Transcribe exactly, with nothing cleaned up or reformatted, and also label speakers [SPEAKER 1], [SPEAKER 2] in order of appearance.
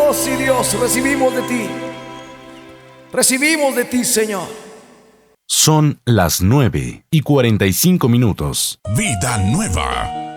[SPEAKER 1] Oh, sí, Dios, recibimos de ti. Recibimos de ti, Señor.
[SPEAKER 2] Son las nueve y cuarenta y cinco minutos.
[SPEAKER 3] Vida Nueva.